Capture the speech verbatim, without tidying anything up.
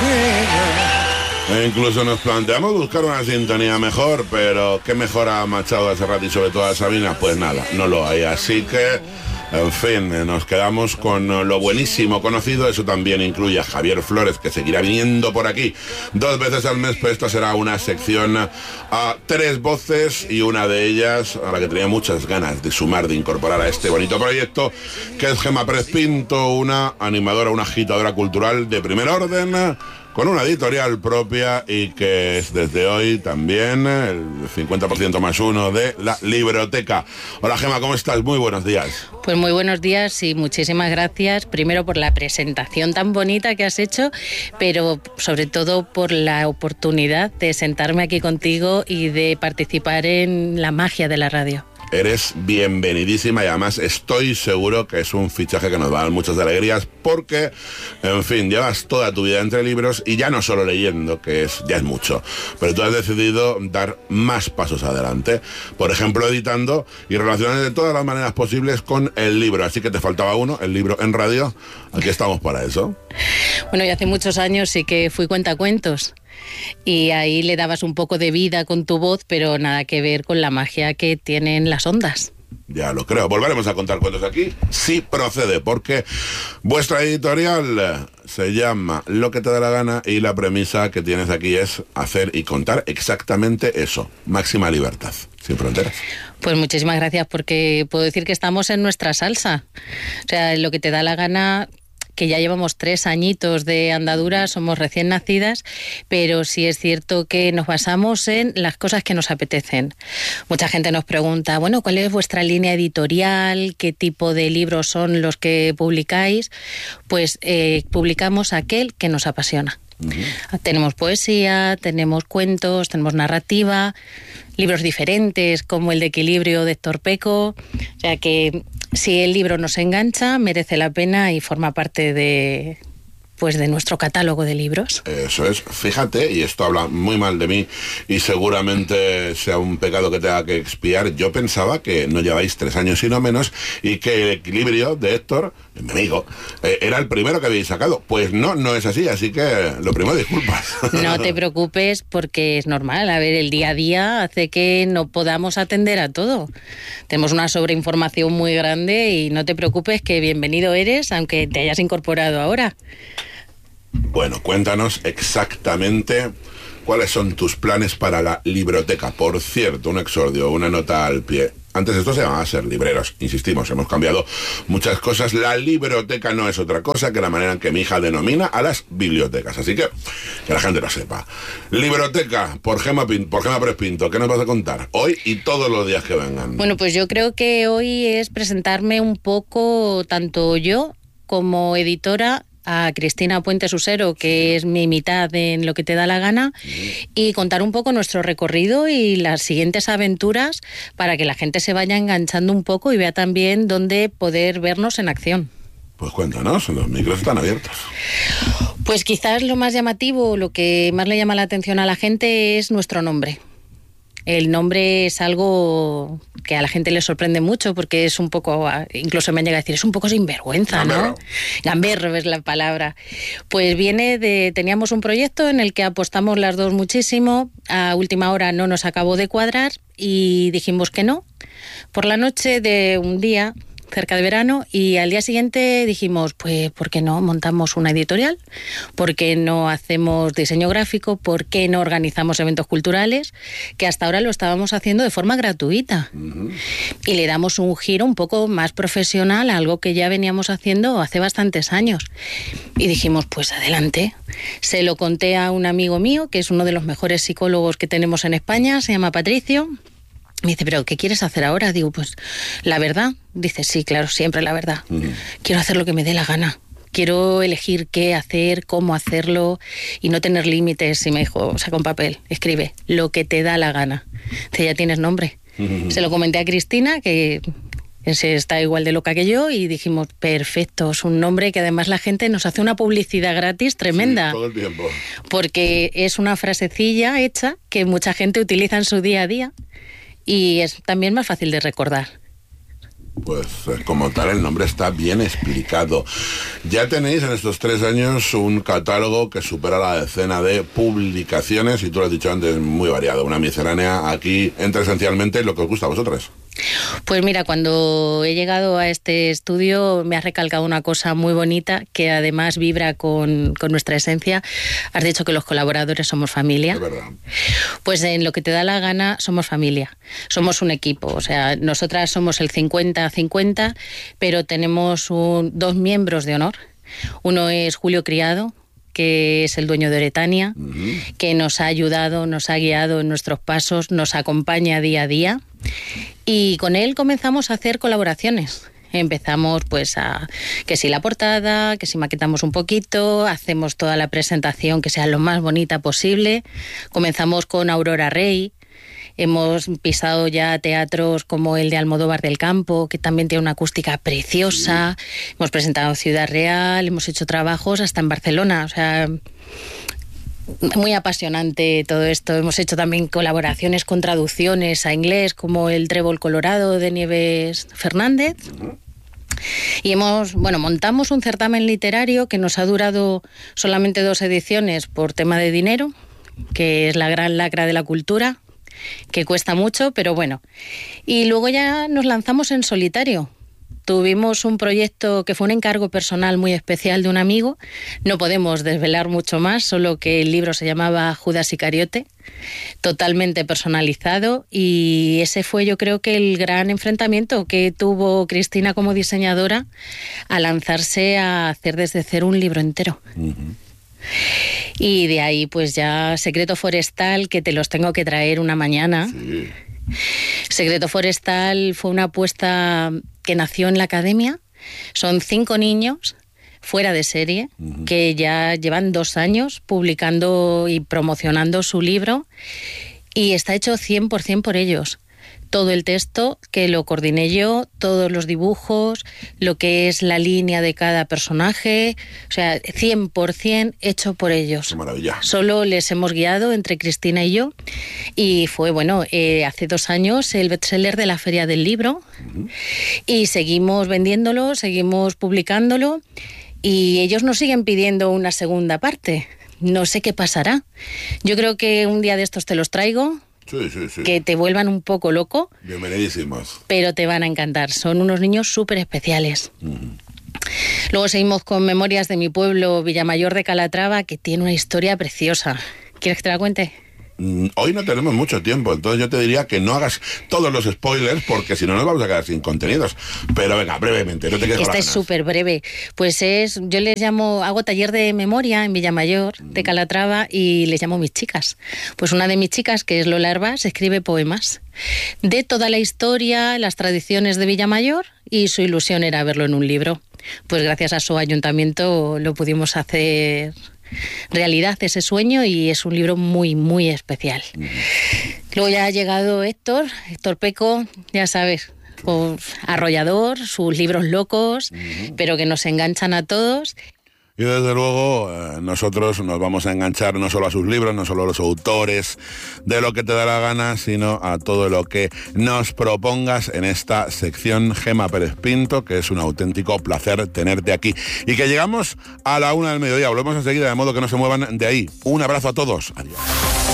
E incluso nos planteamos buscar una sintonía mejor, pero ¿qué mejor ha Machado a Serrat y sobre todo a Sabina? Pues nada, no lo hay, así que, en fin, nos quedamos con lo buenísimo conocido. Eso también incluye a Javier Flores, que seguirá viniendo por aquí dos veces al mes, pero esta será una sección a tres voces y una de ellas a la que tenía muchas ganas de sumar, de incorporar a este bonito proyecto, que es Gemma Pérez Pinto, una animadora, una agitadora cultural de primer orden, con una editorial propia y que es desde hoy también el cincuenta por ciento más uno de la Libroteca. Hola Gemma, ¿cómo estás? Muy buenos días. Pues muy buenos días y muchísimas gracias, primero por la presentación tan bonita que has hecho, pero sobre todo por la oportunidad de sentarme aquí contigo y de participar en la magia de la radio. Eres bienvenidísima y además estoy seguro que es un fichaje que nos va a dar muchas alegrías porque, en fin, llevas toda tu vida entre libros y ya no solo leyendo, que es ya es mucho, pero tú has decidido dar más pasos adelante, por ejemplo editando y relacionando de todas las maneras posibles con el libro, así que te faltaba uno, el libro en radio, aquí estamos para eso. Bueno, y hace muchos años sí que fui cuentacuentos. Y ahí le dabas un poco de vida con tu voz, pero nada que ver con la magia que tienen las ondas. Ya lo creo. Volveremos a contar cuentos aquí. Sí procede, porque vuestra editorial se llama Lo que te da la gana y la premisa que tienes aquí es hacer y contar exactamente eso. Máxima libertad, sin fronteras. Pues muchísimas gracias, porque puedo decir que estamos en nuestra salsa. O sea, Lo que te da la gana, que ya llevamos tres añitos de andadura, somos recién nacidas, pero sí es cierto que nos basamos en las cosas que nos apetecen. Mucha gente nos pregunta, bueno, ¿cuál es vuestra línea editorial? ¿Qué tipo de libros son los que publicáis? Pues eh, publicamos aquel que nos apasiona. Uh-huh. Tenemos poesía, tenemos cuentos, tenemos narrativa, libros diferentes como el de Equilibrio de Héctor Peco, o sea que si el libro nos engancha, merece la pena y forma parte de, pues, de nuestro catálogo de libros. Eso es, fíjate, y esto habla muy mal de mí y seguramente sea un pecado que tenga que expiar. Yo pensaba que no lleváis tres años sino menos y que el Equilibrio de Héctor, mi amigo, eh, era el primero que habéis sacado. Pues no, no es así, así que lo primero, disculpas. No te preocupes porque es normal. A ver, el día a día hace que no podamos atender a todo. Tenemos una sobreinformación muy grande y no te preocupes que bienvenido eres, aunque te hayas incorporado ahora. Bueno, cuéntanos exactamente cuáles son tus planes para la Libroteca. Por cierto, un exordio, una nota al pie. Antes esto se llamaba Ser Libreros, insistimos, hemos cambiado muchas cosas. La Libroteca no es otra cosa que la manera en que mi hija denomina a las bibliotecas, así que que la gente lo sepa. Libroteca por Gemma, Pin, por Gemma Pérez Pinto, ¿qué nos vas a contar hoy y todos los días que vengan? Bueno, pues yo creo que hoy es presentarme un poco, tanto yo como editora, a Cristina Puente Susero, que es mi mitad en Lo que te da la gana, y contar un poco nuestro recorrido y las siguientes aventuras para que la gente se vaya enganchando un poco y vea también dónde poder vernos en acción. Pues cuéntanos, los micros están abiertos. Pues quizás lo más llamativo, lo que más le llama la atención a la gente es nuestro nombre. El nombre es algo que a la gente le sorprende mucho porque es un poco, incluso me han llegado a decir, es un poco sinvergüenza, ¿no? Gamberro. Gamberro es la palabra. Pues viene de, teníamos un proyecto en el que apostamos las dos muchísimo, a última hora no nos acabó de cuadrar y dijimos que no. Por la noche de un día, cerca de verano, y al día siguiente dijimos, pues, ¿por qué no montamos una editorial? ¿Por qué no hacemos diseño gráfico? ¿Por qué no organizamos eventos culturales? Que hasta ahora lo estábamos haciendo de forma gratuita. Uh-huh. Y le damos un giro un poco más profesional a algo que ya veníamos haciendo hace bastantes años. Y dijimos, pues adelante. Se lo conté a un amigo mío, que es uno de los mejores psicólogos que tenemos en España, se llama Patricio. Me dice, ¿pero qué quieres hacer ahora? Digo, pues la verdad. Dice, sí, claro, siempre la verdad. Uh-huh. Quiero hacer lo que me dé la gana. Quiero elegir qué hacer, cómo hacerlo y no tener límites. Y me dijo, saca un papel, escribe, lo que te da la gana. Dice, ya tienes nombre. Uh-huh. Se lo comenté a Cristina, que está igual de loca que yo, y dijimos, perfecto, es un nombre que además la gente nos hace una publicidad gratis tremenda. Sí, todo el tiempo. Porque es una frasecilla hecha que mucha gente utiliza en su día a día. Y es también más fácil de recordar. Pues como tal el nombre está bien explicado. Ya tenéis en estos tres años un catálogo que supera la decena de publicaciones y tú lo has dicho antes, muy variado, una miscelánea. Aquí entra esencialmente lo que os gusta a vosotros. Pues mira, cuando he llegado a este estudio me has recalcado una cosa muy bonita que además vibra con, con nuestra esencia. Has dicho que los colaboradores somos familia. Es verdad. Pues en lo que te da la gana somos familia, somos un equipo. O sea, nosotras somos el cincuenta cincuenta, pero tenemos un, dos miembros de honor. Uno es Julio Criado, que es el dueño de Oretania, uh-huh. que nos ha ayudado, nos ha guiado en nuestros pasos, nos acompaña día a día. Y con él comenzamos a hacer colaboraciones. Empezamos pues a que si la portada, que si maquetamos un poquito, hacemos toda la presentación que sea lo más bonita posible. Comenzamos con Aurora Rey. Hemos pisado ya teatros como el de Almodóvar del Campo, que también tiene una acústica preciosa. Sí. Hemos presentado en Ciudad Real, hemos hecho trabajos hasta en Barcelona. O sea, muy apasionante todo esto. Hemos hecho también colaboraciones con traducciones a inglés, como el Trébol Colorado de Nieves Fernández. Y hemos, bueno, montamos un certamen literario que nos ha durado solamente dos ediciones por tema de dinero, que es la gran lacra de la cultura, que cuesta mucho, pero bueno. Y luego ya nos lanzamos en solitario. Tuvimos un proyecto que fue un encargo personal muy especial de un amigo. No podemos desvelar mucho más, solo que el libro se llamaba Judas Iscariote, totalmente personalizado, y ese fue, yo creo, que el gran enfrentamiento que tuvo Cristina como diseñadora a lanzarse a hacer desde cero un libro entero. Uh-huh. Y de ahí pues ya Secreto Forestal, que te los tengo que traer una mañana. Sí. Secreto Forestal fue una apuesta que nació en la academia. Son cinco niños fuera de serie, uh-huh. que ya llevan dos años publicando y promocionando su libro, y está hecho cien por ciento por ellos. Todo el texto, que lo coordiné yo, todos los dibujos, lo que es la línea de cada personaje, o sea, cien por ciento hecho por ellos. ¡Qué maravilla! Solo les hemos guiado entre Cristina y yo, y fue, bueno, eh, hace dos años el bestseller de la Feria del Libro, uh-huh. y seguimos vendiéndolo, seguimos publicándolo, y ellos nos siguen pidiendo una segunda parte. No sé qué pasará. Yo creo que un día de estos te los traigo. Sí, sí, sí. Que te vuelvan un poco loco. Bienvenidísimos. Pero te van a encantar. Son unos niños súper especiales. Uh-huh. Luego seguimos con Memorias de mi pueblo, Villamayor de Calatrava, que tiene una historia preciosa. ¿Quieres que te la cuente? Hoy no tenemos mucho tiempo, entonces yo te diría que no hagas todos los spoilers, porque si no nos vamos a quedar sin contenidos. Pero venga, brevemente, no te quedes con Esta las es súper breve. Pues es, yo les llamo, hago taller de memoria en Villamayor de Calatrava y les llamo mis chicas. Pues una de mis chicas, que es Lola Herbás, escribe poemas de toda la historia, las tradiciones de Villamayor, y su ilusión era verlo en un libro. Pues gracias a su ayuntamiento lo pudimos hacer realidad, ese sueño, y es un libro muy, muy especial. Uh-huh. Luego ya ha llegado Héctor, Héctor Peco, ya sabes, pues, arrollador, sus libros locos, uh-huh. pero que nos enganchan a todos. Y desde luego eh, nosotros nos vamos a enganchar no solo a sus libros, no solo a los autores de Lo que te da la gana, sino a todo lo que nos propongas en esta sección, Gema Pérez Pinto, que es un auténtico placer tenerte aquí. Y que llegamos a la una del mediodía, volvemos enseguida, de modo que no se muevan de ahí. Un abrazo a todos. Adiós.